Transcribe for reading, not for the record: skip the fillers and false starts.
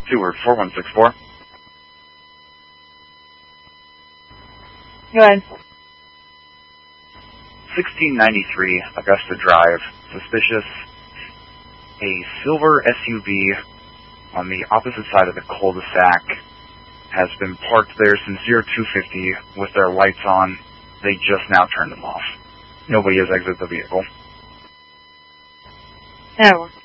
Stewart 4164. Go ahead. 1693 Augusta Drive. Suspicious. A silver SUV on the opposite side of the cul-de-sac has been parked there since 0250 with their lights on. They just now turned them off. Nobody has exited the vehicle. That'll work.